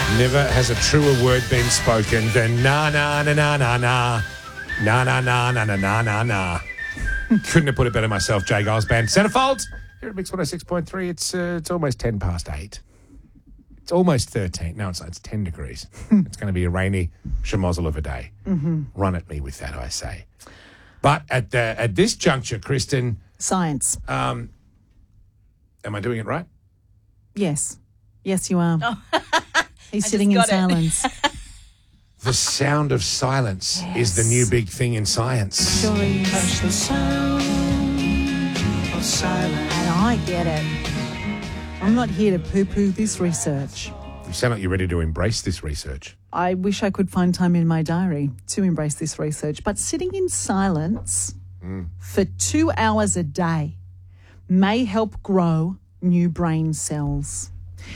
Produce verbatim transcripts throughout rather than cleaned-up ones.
Never has a truer word been spoken than na na na na na na na na na na na na na na. Couldn't have put it better myself, Jay Giles Band. Centerfold here at Mix one oh six point three. It's uh, it's almost ten past eight. It's almost thirteen. No, it's it's ten degrees. It's going to be a rainy schmozzle of a day. Mm-hmm. Run at me with that, I say. But at the, at this juncture, Kristen, Science. um, am I doing it right? Yes. Yes, you are. Oh. He's I sitting in just got it. silence. The sound of silence is the new big thing in science. Sure is. Touch the sound of silence. And I get it. I'm not here to poo-poo this research. You sound like you're ready to embrace this research. I wish I could find time in my diary to embrace this research. But sitting in silence Mm. for two hours a day may help grow new brain cells.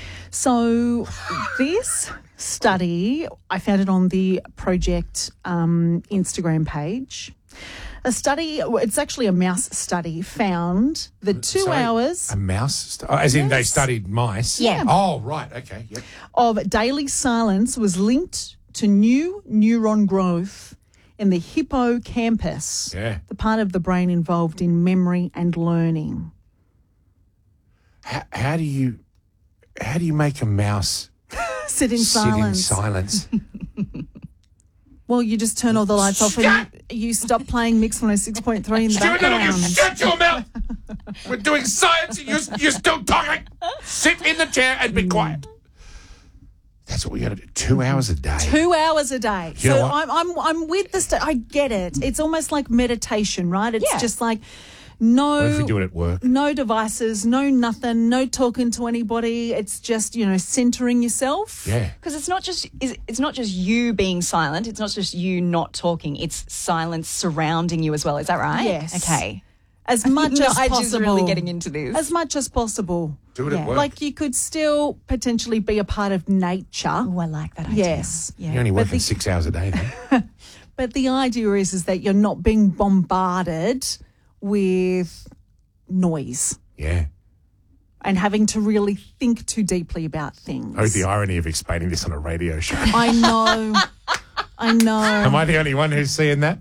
So this study, I found it on the Project um, Instagram page. A study, it's actually a mouse study, found that two Sorry, hours A mouse? St- oh, as in they Yes. studied mice? Yeah. Oh, right. Okay. Yep. of daily silence was linked to new neuron growth in the hippocampus, Yeah. the part of the brain involved in memory and learning. How, how do you how do you make a mouse Sit in sit silence. in silence? Well, you just turn all the lights off and you, you stop playing Mix one oh six point three in the Do it, little, you background. shut your mouth. We're doing science and you're, you're still talking. Sit in the chair and be quiet. That's what we got to do. Two hours a day. Two hours a day. You know so what? I'm, I'm, I'm with the. St- I get it. It's almost like meditation, right? It's Yeah. just like no. What if we do it at work? No devices, no nothing, no talking to anybody. It's just, you know, centering yourself. Yeah. Because it's not just is- it's not just you being silent. It's not just you not talking. It's silence surrounding you as well. Is that right? Yes. Okay. As much No, as I'm possible. just really getting into this. As much as possible. Do it at Yeah. work. Like you could still potentially be a part of nature. Oh, I like that idea. Yes. Yeah. You're only working the- six hours a day then. But the idea is, is that you're not being bombarded with noise Yeah. and having to really think too deeply about things. Oh, the irony of explaining this on a radio show. I know. I know. Am I the only one who's seeing that?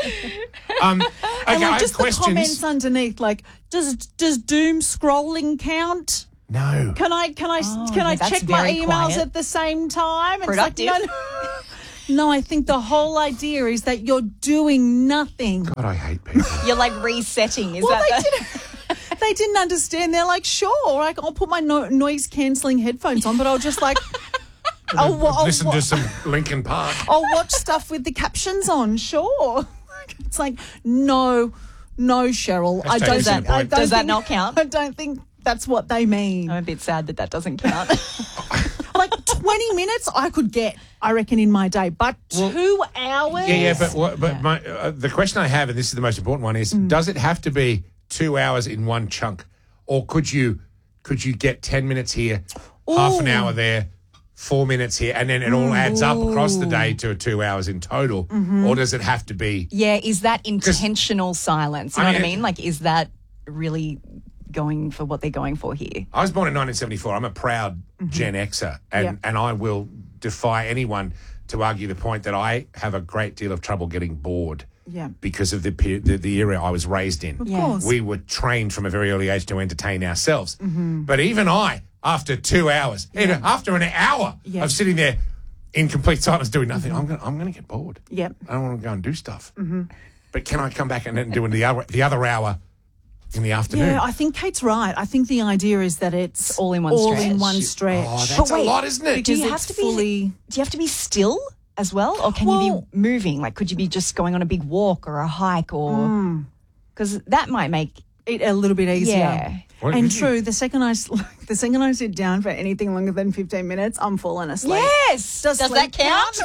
Um, okay, And I like have just the questions. comments underneath, like, does does doom scrolling count? No. Can I can I Oh, can I yeah, that's check my very emails quiet. at the same time? It's Productive. Like, no, no. no, I think the whole idea is that you're doing nothing. God, I hate people. You're like resetting. Is Well, that they the- didn't. They didn't understand. They're like, sure, like I'll put my no- noise cancelling headphones on, but I'll just like, I'll, wa- I'll, Listen wa- to some Linkin Park. I'll watch stuff with the captions on. Sure, it's like no, no, Cheryl. I Hashtag don't. missing think- the I point. don't Does that think- not count? I don't think that's what they mean. I'm a bit sad that that doesn't count. Like twenty minutes, I could get, I reckon, in my day, but two hours. Yeah, yeah, but what, but my uh, the question I have, and this is the most important one, is: does it have to be two hours in one chunk, or could you could you get ten minutes here, half an Ooh. hour there, four minutes here, and then it all adds up across the day to two hours in total, or does it have to be? Yeah, is that intentional silence? You know I what I mean- mean? Like, is that really going for what they're going for here? I was born in nineteen seventy-four. I'm a proud Gen Xer, and, Yeah. and I will defy anyone to argue the point that I have a great deal of trouble getting bored. Yeah. Because of the, pe- the the era I was raised in. Of Yeah. course. We were trained from a very early age to entertain ourselves. Mm-hmm. But even I, after two hours, even after an hour Yeah. of sitting there in complete silence doing nothing, I'm going I'm going to get bored. Yep. I don't want to go and do stuff. Mm-hmm. But can I come back and then do the other the other hour in the afternoon? Yeah, I think Kate's right. I think the idea is that it's all in one all stretch. in one stretch. Oh, that's But a wait, lot, isn't it? Do Because you have it's to be? fully- Do you have to be still as well, or can you Well- be moving? Like, could you be just going on a big walk or a hike, or because that might make It a little bit easier. Yeah. What And did you- true, the second I s- the second I sit down for anything longer than fifteen minutes, I'm falling asleep. yes. Does Does that sleep count?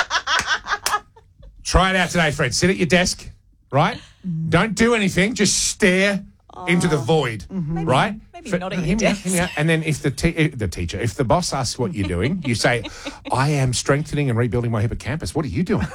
Try it out today, Fred. Sit at your desk, right? Don't do anything. Just stare into the void, right? maybe For- not at hear your me out, desk. hear me out. And then if the te- if the teacher, if the boss asks what you're doing, you say, "I am strengthening and rebuilding my hippocampus." What are you doing?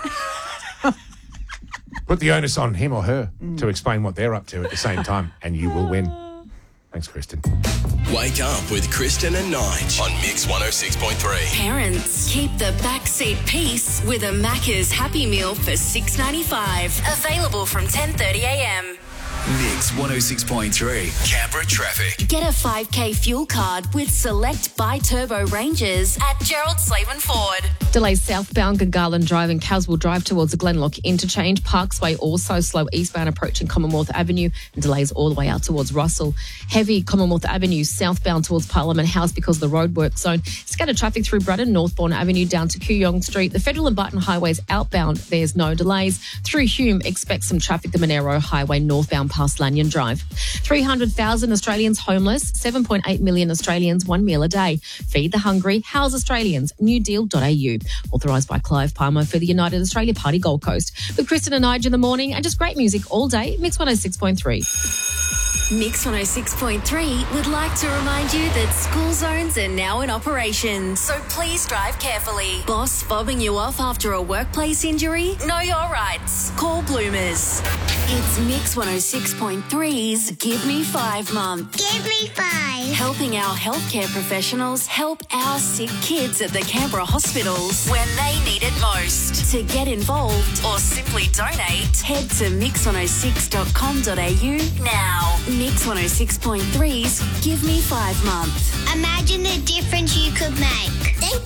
Put the onus on him or her to explain what they're up to at the same time, and you will win. Thanks, Kristen. Wake up with Kristen and Nige on Mix one oh six point three. Parents, keep the backseat peace with a Macca's Happy Meal for six ninety-five. Available from ten thirty a m. Mix one oh six point three. Canberra traffic. Get a five K fuel card with select bi-turbo ranges at Gerald Slavin Ford. Delays southbound Gungahlin Drive and Caswell Drive towards the Glenlock interchange. Parksway also slow eastbound approaching Commonwealth Avenue and delays all the way out towards Russell. Heavy Commonwealth Avenue southbound towards Parliament House because of the roadwork zone. Scattered traffic through Brudden, Northbourne Avenue down to Kooyong Street. The Federal and Barton Highways outbound, there's no delays. Through Hume, expect some traffic. The Monero Highway northbound past Lanyon Drive. three hundred thousand Australians homeless, seven point eight million Australians, one meal a day. Feed the hungry, house Australians, new deal dot a u. Authorised by Clive Palmer for the United Australia Party Gold Coast. With Kristen and Nige in the morning and just great music all day. Mix one oh six point three. Mix one oh six point three would like to remind you that school zones are now in operation, so please drive carefully. Boss fobbing you off after a workplace injury? Know your rights. Call Bloomers. It's Mix one oh six point three's Give Me Five month. Give me five. Helping our healthcare professionals help our sick kids at the Canberra hospitals when they need it most. To get involved or simply donate, head to mix one oh six dot com dot a u now. Mix one oh six point three's Give Me Five month. Imagine the difference you could make. Thank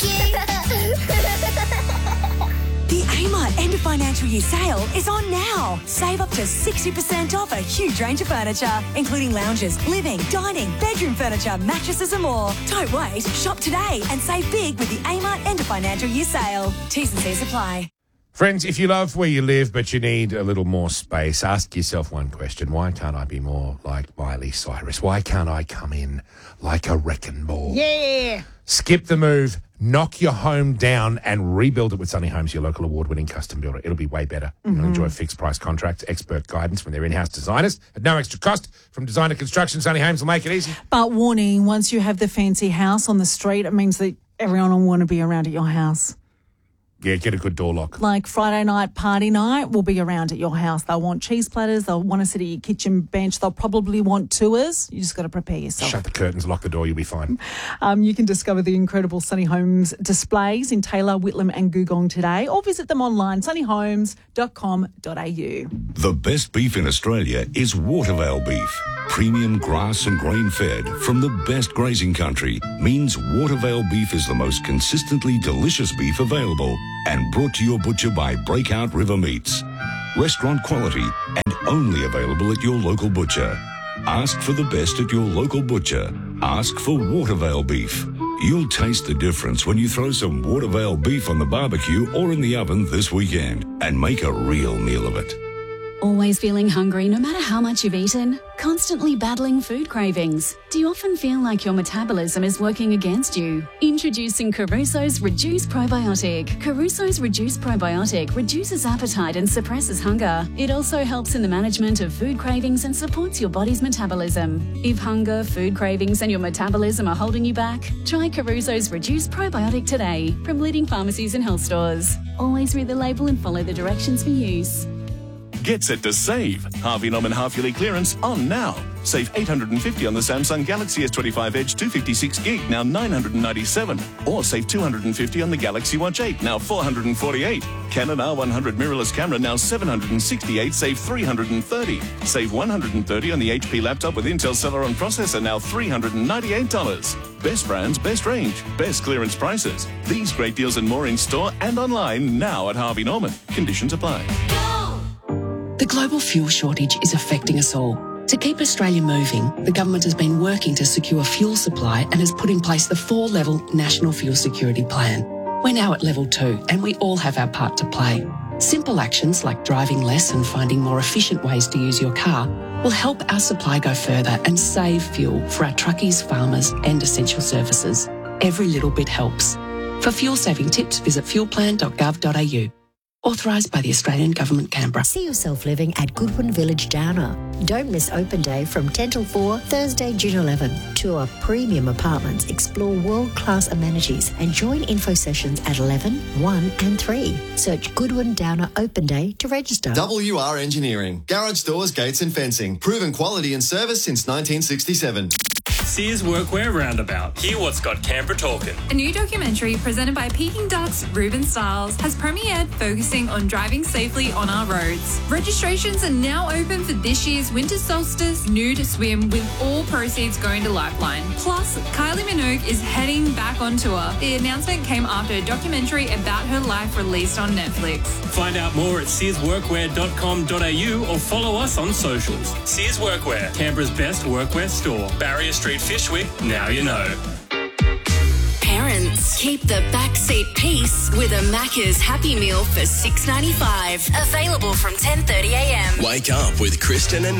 you. The Amart End of Financial Year sale is on now. Save up to sixty percent off a huge range of furniture, including lounges, living, dining, bedroom furniture, mattresses and more. Don't wait. Shop today and save big with the Amart End of Financial Year sale. T's and C's apply. Friends, if you love where you live but you need a little more space, ask yourself one question. Why can't I be more like Miley Cyrus? Why can't I come in like a wrecking ball? Yeah. Skip the move, knock your home down and rebuild it with Sunny Homes, your local award-winning custom builder. It'll be way better. Mm-hmm. You'll enjoy fixed price contracts, expert guidance from their in-house designers at no extra cost. From design to construction, Sunny Homes will make it easy. But warning, once you have the fancy house on the street, it means that everyone will want to be around at your house. Yeah, get a good door lock. Like Friday night party night will be around at your house. They'll want cheese platters. They'll want to sit at your kitchen bench. They'll probably want tours. You just got to prepare yourself. Shut the curtains, lock the door, you'll be fine. Um, you can discover the incredible Sunny Homes displays in Taylor, Whitlam and Googong today, or visit them online, sunny homes dot com dot a u. The best beef in Australia is Watervale beef. Premium grass and grain fed from the best grazing country means Watervale beef is the most consistently delicious beef available and brought to your butcher by Breakout River Meats. Restaurant quality and only available at your local butcher. Ask for the best at your local butcher. Ask for Watervale beef. You'll taste the difference when you throw some Watervale beef on the barbecue or in the oven this weekend and make a real meal of it. Always feeling hungry no matter how much you've eaten? Constantly battling food cravings? Do you often feel like your metabolism is working against you? Introducing Caruso's Reduce Probiotic. Caruso's Reduce Probiotic reduces appetite and suppresses hunger. It also helps in the management of food cravings and supports your body's metabolism. If hunger, food cravings and your metabolism are holding you back, try Caruso's Reduce Probiotic today from leading pharmacies and health stores. Always read the label and follow the directions for use. Get set to save. Harvey Norman half-yearly clearance on now. Save eight hundred fifty dollars on the Samsung Galaxy S twenty-five Edge two fifty-six gig, now nine hundred ninety-seven dollars. Or save two hundred fifty dollars on the Galaxy Watch eight, now four hundred forty-eight dollars. Canon R one hundred mirrorless camera, now seven hundred sixty-eight dollars, save three hundred thirty dollars. Save one hundred thirty dollars on the H P laptop with Intel Celeron processor, now three hundred ninety-eight dollars. Best brands, best range, best clearance prices. These great deals and more in store and online now at Harvey Norman. Conditions apply. The global fuel shortage is affecting us all. To keep Australia moving, the government has been working to secure fuel supply and has put in place the four-level National Fuel Security Plan. We're now at level two and we all have our part to play. Simple actions like driving less and finding more efficient ways to use your car will help our supply go further and save fuel for our truckies, farmers and essential services. Every little bit helps. For fuel-saving tips, visit fuel plan dot gov dot a u. Authorised by the Australian Government, Canberra. See yourself living at Goodwin Village, Downer. Don't miss open day from ten till four, Thursday, June eleventh. Tour premium apartments, explore world-class amenities and join info sessions at eleven, one and three. Search Goodwin Downer Open Day to register. W R Engineering. Garage doors, gates and fencing. Proven quality and service since nineteen sixty-seven. Sears Workwear Roundabout. Hear what's got Canberra talking. A new documentary presented by Peking Duck's Ruben Stiles has premiered, focusing on driving safely on our roads. Registrations are now open for this year's Winter Solstice Nude Swim, with all proceeds going to Lifeline. Plus, Kylie Minogue is heading back on tour. The announcement came after a documentary about her life released on Netflix. Find out more at sears workwear dot com dot a u or follow us on socials. Sears Workwear, Canberra's best workwear store. Barrier Street, Fyshwick, now you know. Parents, keep the backseat peace with a Macca's Happy Meal for six ninety-five. Available from ten thirty a m. Wake up with Kristen and